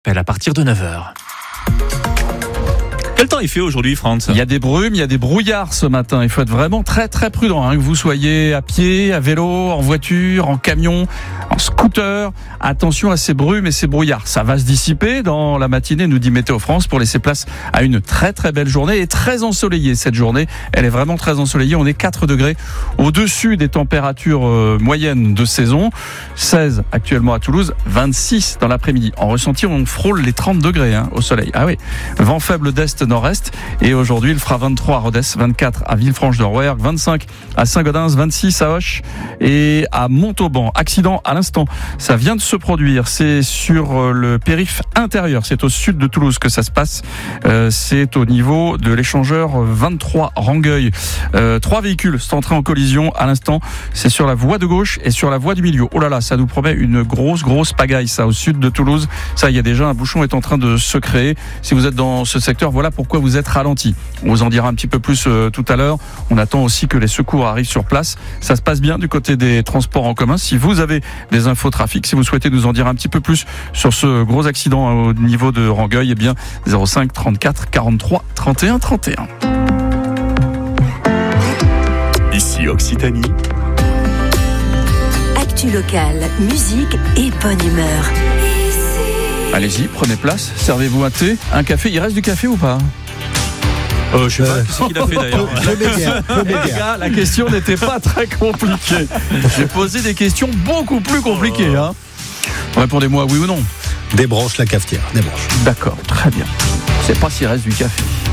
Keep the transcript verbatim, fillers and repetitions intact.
à partir de neuf heures. Quel temps il fait aujourd'hui, Franz ? Il y a des brumes, il y a des brouillards ce matin. Il faut être vraiment très très prudent, hein, que vous soyez à pied, à vélo, en voiture, en camion, en scooter. Attention à ces brumes et ces brouillards. Ça va se dissiper dans la matinée, nous dit Météo France, pour laisser place à une très très belle journée et très ensoleillée cette journée. Elle est vraiment très ensoleillée. On est quatre degrés au-dessus des températures euh, moyennes de saison. seize actuellement à Toulouse, vingt-six dans l'après-midi. En ressenti, on frôle les trente degrés hein, au soleil. Ah oui, vent faible d'est nord-est, et aujourd'hui il fera vingt-trois à Rodez, vingt-quatre à Villefranche-de-Rouergue, vingt-cinq à Saint-Gaudens, vingt-six à Auch et à Montauban. Accident à l'instant, ça vient de se produire, c'est sur le périph' intérieur, c'est au sud de Toulouse que ça se passe, euh, c'est au niveau de l'échangeur vingt-trois Rangueil. Euh, trois véhicules sont entrés en collision à l'instant, c'est sur la voie de gauche et sur la voie du milieu. Oh là là, ça nous promet une grosse grosse pagaille ça au sud de Toulouse. Ça, il y a déjà un bouchon est en train de se créer. Si vous êtes dans ce secteur, voilà pourquoi vous êtes ralenti. On vous en dira un petit peu plus euh, tout à l'heure. On attend aussi que les secours arrivent sur place. Ça se passe bien du côté des transports en commun. Si vous avez des infos trafic, si vous souhaitez nous en dire un petit peu plus sur ce gros accident hein, au niveau de Rangueil, eh bien zéro cinq trente-quatre quarante-trois trente et un trente et un. Ici Occitanie. Actu locale, musique et bonne humeur. Allez-y, prenez place, servez-vous un thé, un café. Il reste du café ou pas ? Euh, je sais pas, qu'est-ce qu'il a fait d'ailleurs ? Je mets bien, je mets Les bien. gars, la question n'était pas très compliquée. J'ai posé des questions beaucoup plus compliquées. Hein. Répondez-moi oui ou non. Débranche la cafetière, débranche. D'accord, très bien. Je sais pas s'il reste du café.